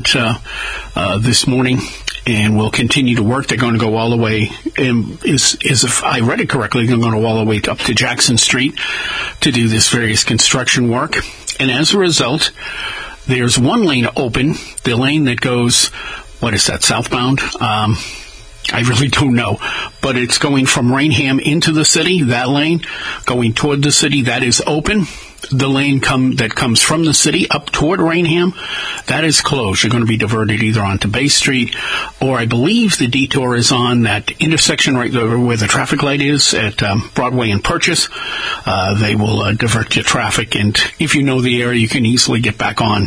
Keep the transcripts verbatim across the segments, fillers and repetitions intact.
start uh, uh, this morning and will continue to work. They're going to go all the way, and is, is if I read it correctly, they're going to go all the way up to Jackson Street to do this various construction work. And as a result, there's one lane open, the lane that goes, what is that, southbound? Um, I really don't know, but it's going from Rainham into the city, that lane, going toward the city, that is open. The lane come that comes from the city up toward Rainham, that is closed. You're going to be diverted either onto Bay Street, or I believe the detour is on that intersection right there where the traffic light is at um, Broadway and Purchase. Uh, they will uh, divert your traffic, and if you know the area, you can easily get back on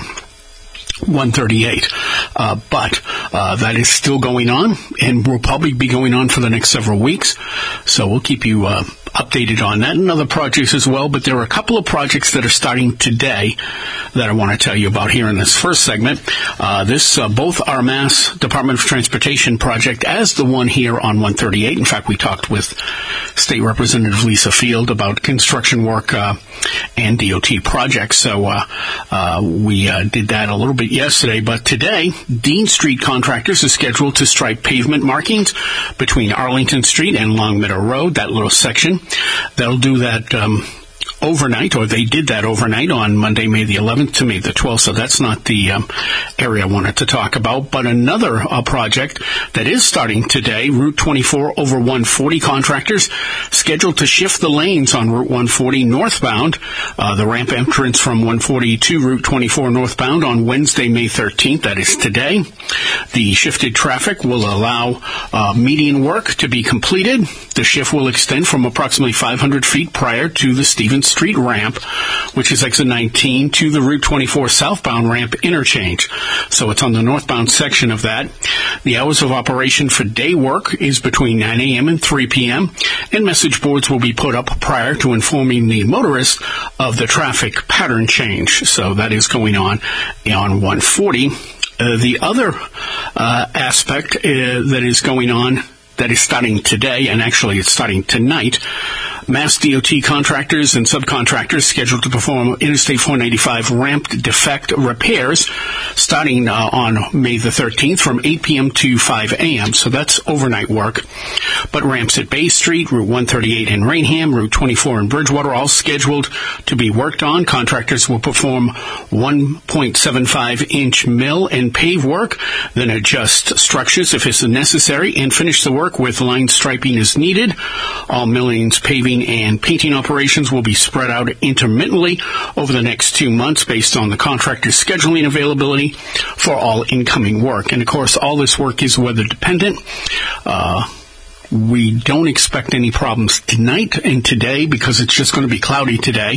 one thirty-eight. Uh, but uh, that is still going on, and will probably be going on for the next several weeks. So we'll keep you uh, updated on that and other projects as well. But there are a couple of projects that are starting today that I want to tell you about here in this first segment. Uh, this uh, both our Mass Department of Transportation project as the one here on one thirty-eight. In fact, we talked with State Representative Lisa Field about construction work uh, and D O T projects. So uh, uh, we uh, did that a little bit yesterday. But today, Dean Street contractors are scheduled to stripe pavement markings between Arlington Street and Long Meadow Road, that little section. They'll do that um, overnight, or they did that overnight on Monday, May the eleventh to May the twelfth, so that's not the um, area I wanted to talk about. But another uh, project that is starting today, Route twenty-four over one forty contractors scheduled to shift the lanes on Route one forty northbound, uh, the ramp entrance from one forty to Route twenty-four northbound on Wednesday, May thirteenth, that is today. The shifted traffic will allow uh, median work to be completed. The shift will extend from approximately five hundred feet prior to the Stevens Street ramp, which is exit nineteen, to the Route twenty-four southbound ramp interchange. So it's on the northbound section of that. The hours of operation for day work is between nine a.m. and three p.m., and message boards will be put up prior to informing the motorist of the traffic pattern change. So that is going on on one forty. Uh, the other uh, aspect uh, that is going on that is starting today, and actually it's starting tonight, Mass D O T contractors and subcontractors scheduled to perform Interstate four ninety-five ramp defect repairs starting uh, on May the thirteenth from eight p.m. to five a.m. So that's overnight work. But ramps at Bay Street, Route one thirty-eight in Rainham, Route twenty-four in Bridgewater, all scheduled to be worked on. Contractors will perform one point seven five inch mill and pave work, then adjust structures if it's necessary, and finish the work with line striping as needed. All millings, paving, and painting operations will be spread out intermittently over the next two months based on the contractor's scheduling availability for all incoming work. And, of course, all this work is weather dependent. Uh, we don't expect any problems tonight and today because it's just going to be cloudy today.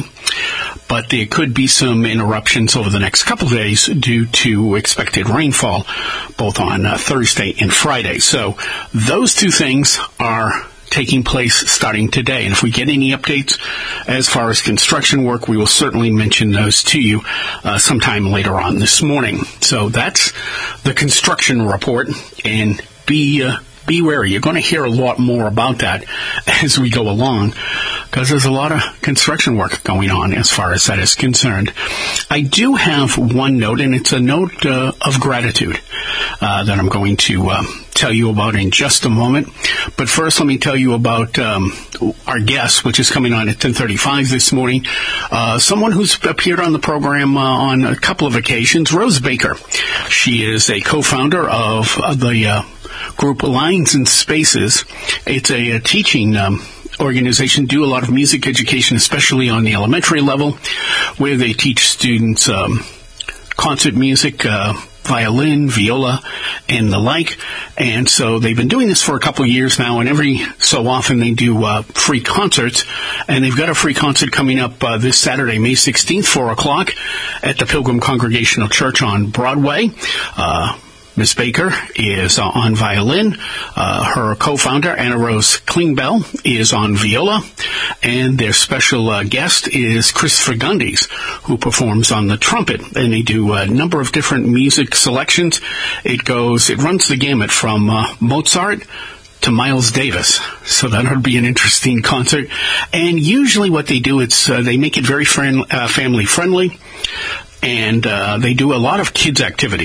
But there could be some interruptions over the next couple of days due to expected rainfall, both on uh, Thursday and Friday. So those two things are taking place starting today. And if we get any updates as far as construction work, we will certainly mention those to you uh, sometime later on this morning. So that's the construction report, and be uh, be wary. You're going to hear a lot more about that as we go along, because there's a lot of construction work going on as far as that is concerned. I do have one note, and it's a note uh, of gratitude uh, that I'm going to uh, tell you about in just a moment. But first, let me tell you about um, our guest, which is coming on at ten thirty-five this morning. Uh, someone who's appeared on the program uh, on a couple of occasions, Rose Baker. She is a co-founder of uh, the uh, group Lines and Spaces. It's a, a teaching um, organization, do a lot of music education, especially on the elementary level, where they teach students um, concert music, uh, violin, viola, and the like. And so they've been doing this for a couple of years now, and every so often they do uh, free concerts. And they've got a free concert coming up uh, this Saturday, May sixteenth, four o'clock, at the Pilgrim Congregational Church on Broadway. Uh, Miz Baker is uh, on violin. Uh, her co-founder, Anna Rose Klingbeil, is on viola. And their special uh, guest is Christopher Gundies, who performs on the trumpet. And they do a number of different music selections. It goes, it runs the gamut from uh, Mozart to Miles Davis. So that would be an interesting concert. And usually what they do, it's uh, they make it very friend, uh, family friendly. And uh, they do a lot of kids' activities.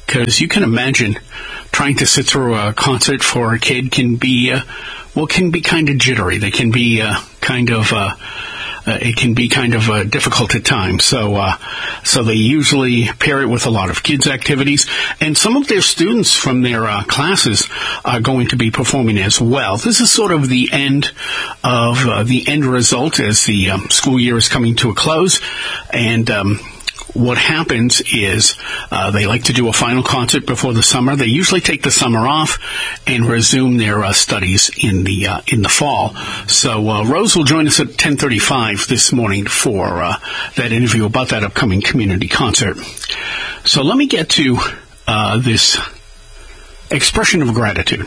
because you can imagine trying to sit through a concert for a kid can be, uh, well, can be kind of jittery. They can be uh, kind of, uh, uh, it can be kind of uh, difficult at times. So, uh, so they usually pair it with a lot of kids' activities, and some of their students from their uh, classes are going to be performing as well. This is sort of the end of uh, the end result as the um, school year is coming to a close, and um, what happens is uh, they like to do a final concert before the summer. They usually take the summer off and resume their uh, studies in the uh, in the fall. So uh, Rose will join us at ten thirty-five this morning for uh, that interview about that upcoming community concert. So let me get to uh, this expression of gratitude.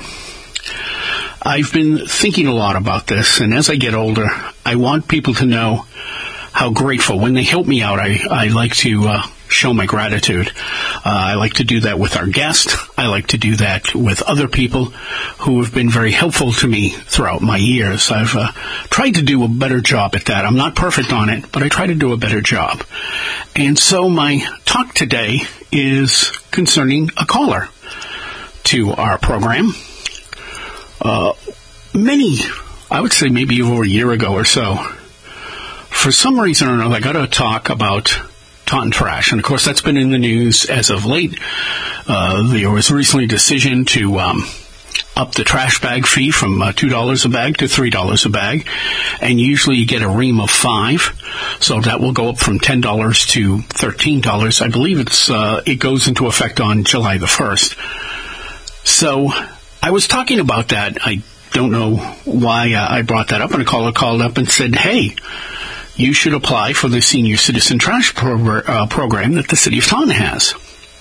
I've been thinking a lot about this, and as I get older, I want people to know how grateful. When they help me out, I, I like to uh, show my gratitude. Uh, I like to do that with our guest. I like to do that with other people who have been very helpful to me throughout my years. I've uh, tried to do a better job at that. I'm not perfect on it, but I try to do a better job. And so my talk today is concerning a caller to our program. Uh, many, I would say maybe over a year ago or so, for some reason or another, I got to talk about Taunton Trash. And, of course, that's been in the news as of late. Uh, there was recently a decision to um, up the trash bag fee from uh, two dollars a bag to three dollars a bag. And usually you get a ream of five. So that will go up from ten dollars to thirteen dollars. I believe it's uh, it goes into effect on July the first. So I was talking about that. I don't know why uh, I brought that up. And a caller called up and said, hey, you should apply for the Senior Citizen Trash pro- uh, program that the City of Taunton has.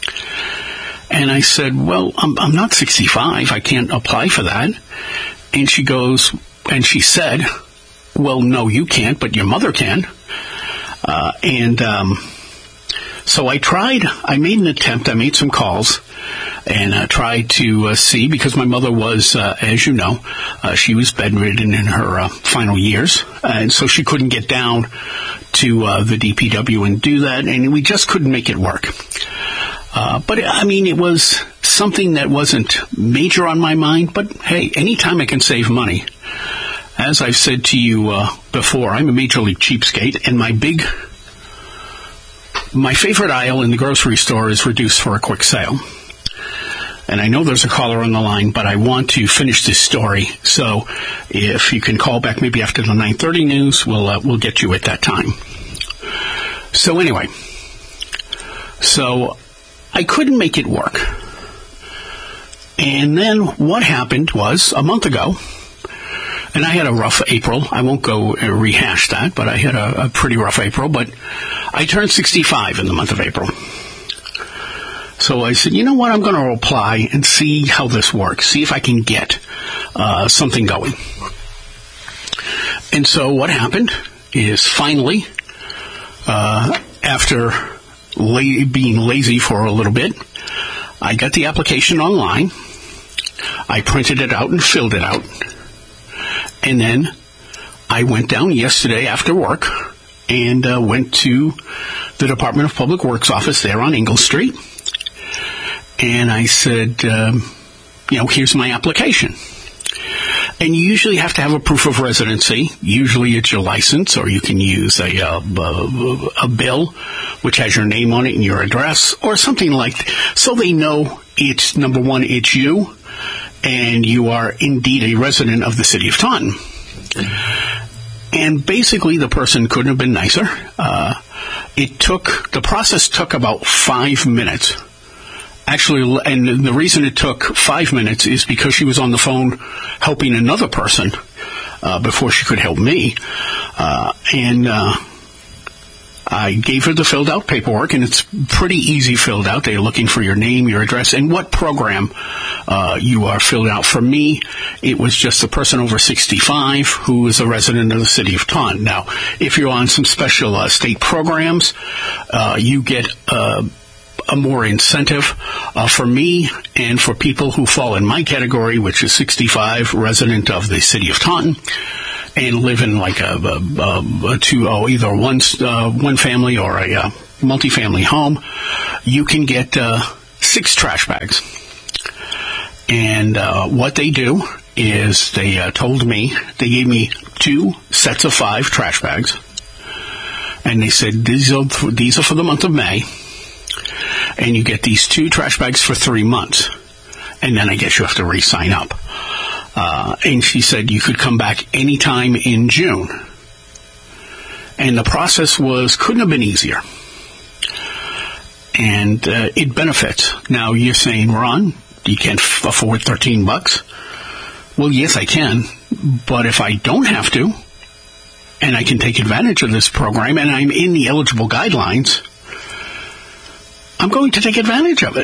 And I said, well, I'm, I'm not sixty-five. I can't apply for that. And she goes, and she said, well, no, you can't, but your mother can. Uh, and um, so I tried, I made an attempt, I made some calls, and uh, tried to uh, see, because my mother was, uh, as you know, uh, she was bedridden in her uh, final years, and so she couldn't get down to uh, the D P W and do that, and we just couldn't make it work. Uh, but, I mean, it was something that wasn't major on my mind, but, hey, anytime I can save money. As I've said to you uh, before, I'm a major league cheapskate, and my big, my favorite aisle in the grocery store is reduced for a quick sale. And I know there's a caller on the line, but I want to finish this story. So if you can call back maybe after the nine thirty news, we'll uh, we'll get you at that time. So anyway, so I couldn't make it work. And then what happened was, a month ago, and I had a rough April. I won't go uh, rehash that, but I had a, a pretty rough April. But I turned sixty-five in the month of April. So I said, you know what, I'm going to apply and see how this works, see if I can get uh, something going. And so what happened is finally, uh, after la- being lazy for a little bit, I got the application online, I printed it out and filled it out, and then I went down yesterday after work and uh, went to the Department of Public Works office there on Ingle Street. And I said, um, you know, here's my application. And you usually have to have a proof of residency. Usually it's your license, or you can use a, uh, a, a bill which has your name on it and your address, or something like that. So they know it's, number one, it's you, and you are indeed a resident of the City of Taunton. And basically the person couldn't have been nicer. Uh, it took, the process took about five minutes. Actually, and the reason it took five minutes is because she was on the phone helping another person uh, before she could help me. Uh, and uh, I gave her the filled out paperwork, and it's pretty easy filled out. They're looking for your name, your address, and what program uh, you are filled out. For me, it was just a person over sixty-five who is a resident of the City of Taunton. Now, if you're on some special uh, state programs, uh, you get uh, a more incentive uh, for me and for people who fall in my category, which is sixty-five, resident of the City of Taunton, and live in like a, a, a, a two, oh, either one uh, one family or a uh, multifamily home. You can get uh, six trash bags. And uh, what they do is they uh, told me, they gave me two sets of five trash bags. And they said, these are, these are for the month of May. And you get these two trash bags for three months. And then I guess you have to re-sign up. Uh, and she said you could come back anytime in June. And the process was, couldn't have been easier. And uh, it benefits. Now you're saying, Ron, you can't f- afford thirteen bucks. Well, yes, I can. But if I don't have to, and I can take advantage of this program, and I'm in the eligible guidelines, I'm going to take advantage of it.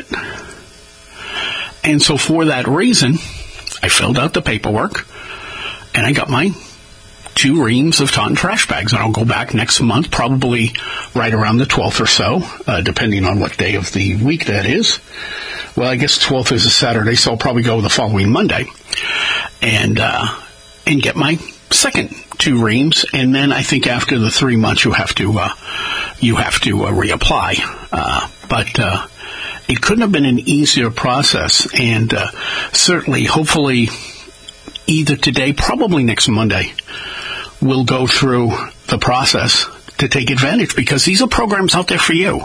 And so for that reason, I filled out the paperwork, and I got my two reams of Taunton trash bags. And I'll go back next month, probably right around the twelfth or so, uh, depending on what day of the week that is. Well, I guess twelfth is a Saturday, so I'll probably go the following Monday and uh, and get my second two reams. And then I think after the three months, you have to uh, you have to uh, reapply. Uh, but uh, it couldn't have been an easier process, and uh, certainly, hopefully, either today, probably next Monday, we'll go through the process to take advantage, because these are programs out there for you.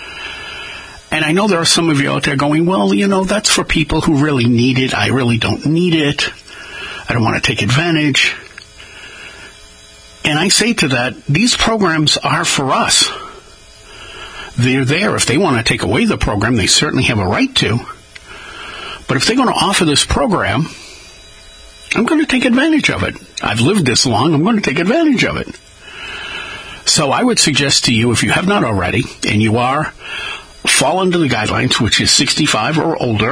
And I know there are some of you out there going, well, you know, that's for people who really need it. I really don't need it. I don't want to take advantage. And I say to that, these programs are for us. They're there. If they want to take away the program, they certainly have a right to. But if they're going to offer this program, I'm going to take advantage of it. I've lived this long. I'm going to take advantage of it. So I would suggest to you, if you have not already, and you are, fall under the guidelines, which is sixty-five or older,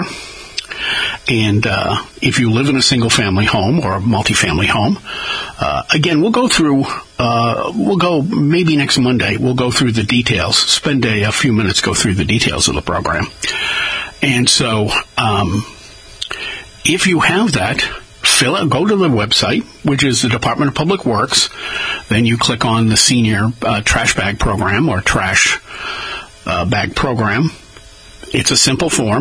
and uh, if you live in a single-family home or a multifamily home, uh, again, we'll go through, uh, we'll go, maybe next Monday, we'll go through the details, spend a, a few minutes, go through the details of the program. And so, um, if you have that, fill it, go to the website, which is the Department of Public Works. Then you click on the Senior uh, Trash Bag Program or Trash uh, Bag Program. It's a simple form.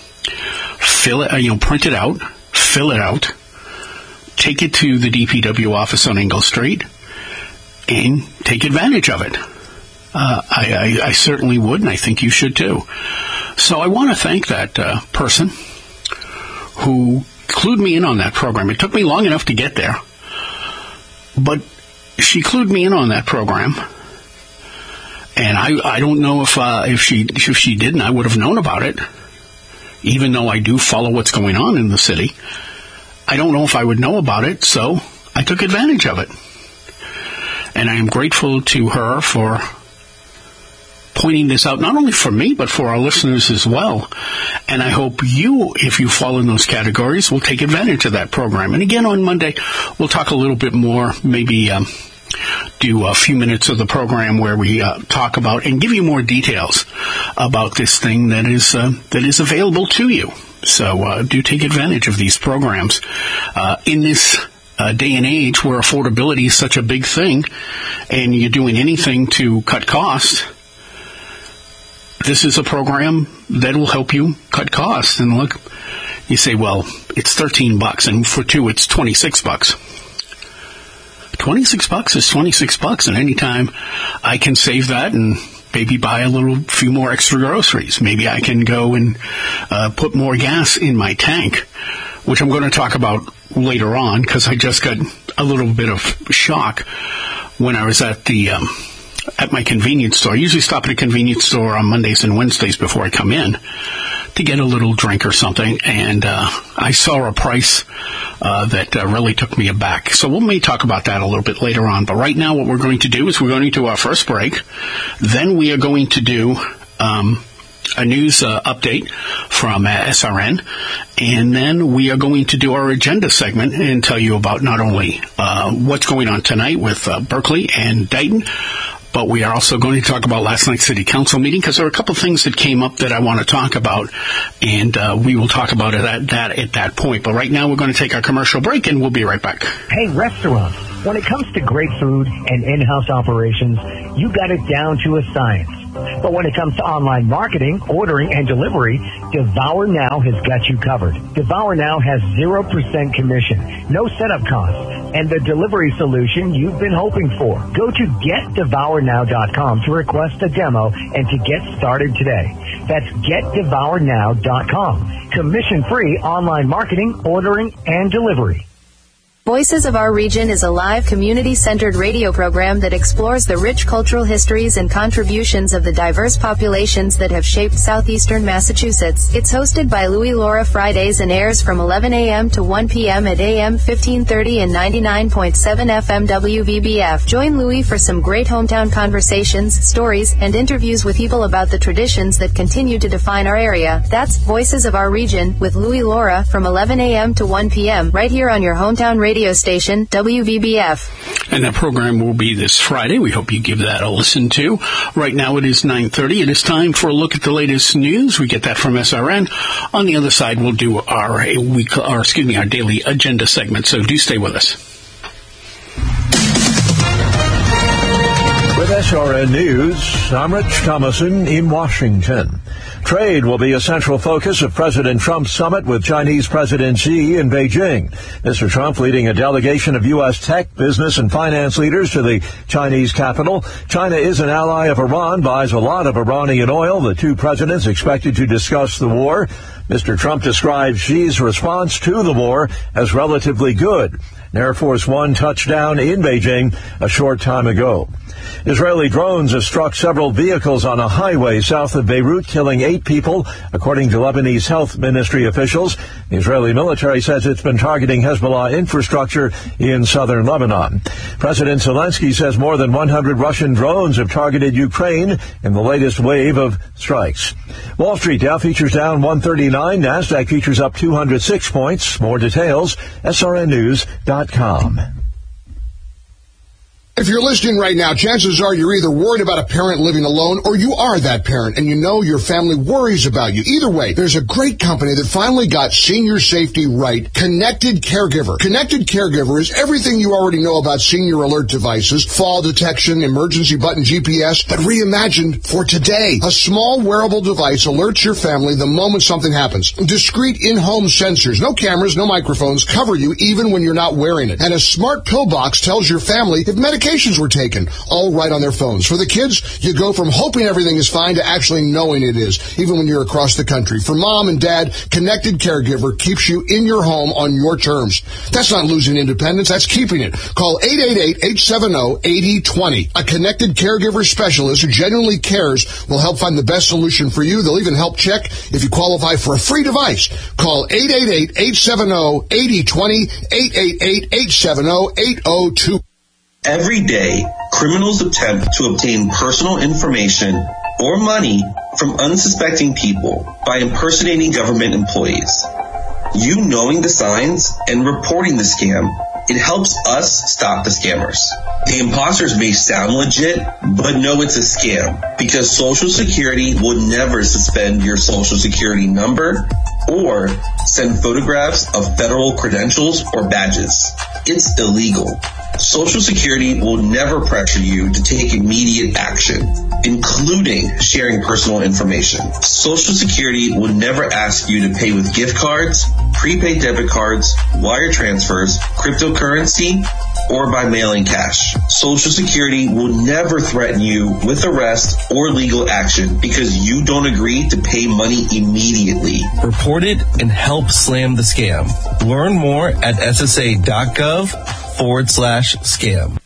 Fill it, uh, you know, print it out, fill it out, take it to the D P W office on Ingle Street, and take advantage of it. Uh, I, I, I certainly would, and I think you should too. So I want to thank that uh, person who clued me in on that program. It took me long enough to get there, but she clued me in on that program, and I, I don't know if uh, if she if she didn't, I would have known about it. Even though I do follow what's going on in the city, I don't know if I would know about it, so I took advantage of it. And I am grateful to her for pointing this out, not only for me, but for our listeners as well. And I hope you, if you fall in those categories, will take advantage of that program. And again, on Monday, we'll talk a little bit more, maybe um, do a few minutes of the program where we uh, talk about and give you more details about this thing that is uh, that is available to you. So uh, do take advantage of these programs. Uh, in this uh, day and age where affordability is such a big thing and you're doing anything to cut costs, this is a program that will help you cut costs. And look, you say, well, it's thirteen bucks, and for two, it's twenty-six bucks. twenty-six bucks is twenty-six bucks, and anytime I can save that and maybe buy a little few more extra groceries. Maybe I can go and uh, put more gas in my tank, which I'm going to talk about later on, because I just got a little bit of shock when I was at the um, at my convenience store. I usually stop at a convenience store on Mondays and Wednesdays before I come in to get a little drink or something, and uh, I saw a price uh, that uh, really took me aback. So we may talk about that a little bit later on, but right now what we're going to do is we're going to do our first break. Then we are going to do um, a news uh, update from uh, S R N, and then we are going to do our agenda segment and tell you about not only uh, what's going on tonight with uh, Berkeley and Dighton, but we are also going to talk about last night's city council meeting, because there are a couple of things that came up that I want to talk about, and uh, we will talk about it at that at that point. But right now we're going to take our commercial break, and we'll be right back. Hey, restaurants, when it comes to great food and in-house operations, you got it down to a science. But when it comes to online marketing, ordering, and delivery, Devour Now has got you covered. Devour Now has zero percent commission, no setup costs, and the delivery solution you've been hoping for. Go to get devour now dot com to request a demo and to get started today. That's get devour now dot com. Commission-free online marketing, ordering, and delivery. Voices of Our Region is a live community-centered radio program that explores the rich cultural histories and contributions of the diverse populations that have shaped southeastern Massachusetts. It's hosted by Louie Laura Fridays and airs from eleven a.m. to one p.m. at A M fifteen thirty and ninety-nine point seven F M W V B F. Join Louie for some great hometown conversations, stories, and interviews with people about the traditions that continue to define our area. That's Voices of Our Region with Louie Laura from eleven a.m. to one p.m. right here on your hometown radio station, W V B F. And that program will be this Friday. We hope you give that a listen to. Right now it is nine thirty. It is time for a look at the latest news. We get that from S R N. On the other side, we'll do our week, or excuse me, our daily agenda segment. So do stay with us. With S R N News, I'm Rich Thomason in Washington. Trade will be a central focus of President Trump's summit with Chinese President Xi in Beijing. Mister Trump leading a delegation of U S tech, business, and finance leaders to the Chinese capital. China is an ally of Iran, buys a lot of Iranian oil. The two presidents expected to discuss the war. Mister Trump described Xi's response to the war as relatively good. An Air Force One touchdown in Beijing a short time ago. Israeli drones have struck several vehicles on a highway south of Beirut, killing eight people, according to Lebanese health ministry officials. The Israeli military says it's been targeting Hezbollah infrastructure in southern Lebanon. President Zelensky says more than one hundred Russian drones have targeted Ukraine in the latest wave of strikes. Wall Street Dow features down one thirty-nine. NASDAQ features up two hundred six points. More details, S R N news dot com. If you're listening right now, chances are you're either worried about a parent living alone or you are that parent and you know your family worries about you. Either way, there's a great company that finally got senior safety right, Connected Caregiver. Connected Caregiver is everything you already know about senior alert devices, fall detection, emergency button G P S, but reimagined for today. A small wearable device alerts your family the moment something happens. Discrete in-home sensors, no cameras, no microphones, cover you even when you're not wearing it. And a smart pill box tells your family if medication were taken, all right on their phones. For the kids, you go from hoping everything is fine to actually knowing it is, even when you're across the country. For mom and dad, Connected Caregiver keeps you in your home on your terms. That's not losing independence, that's keeping it. Call eight eight eight, eight seven zero, eight zero two zero. A Connected Caregiver specialist who genuinely cares will help find the best solution for you. They'll even help check if you qualify for a free device. Call eight eight eight, eight seven zero, eight zero two zero, eight eight eight, eight seven zero, eight zero two zero. Every day, criminals attempt to obtain personal information or money from unsuspecting people by impersonating government employees. You knowing the signs and reporting the scam, it helps us stop the scammers. The imposters may sound legit, but know it's a scam because Social Security will never suspend your Social Security number or send photographs of federal credentials or badges. It's illegal. Social Security will never pressure you to take immediate action, including sharing personal information. Social Security will never ask you to pay with gift cards, prepaid debit cards, wire transfers, cryptocurrency, or by mailing cash. Social Security will never threaten you with arrest or legal action because you don't agree to pay money immediately. Report it and help slam the scam. Learn more at S S A dot gov forward slash scam.